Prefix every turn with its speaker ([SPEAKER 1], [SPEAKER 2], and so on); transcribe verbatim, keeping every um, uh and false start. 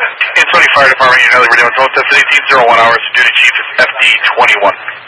[SPEAKER 1] Kansas City Fire Department, United Redemption, Delta eighteen oh one hours, duty chief is F D twenty-one.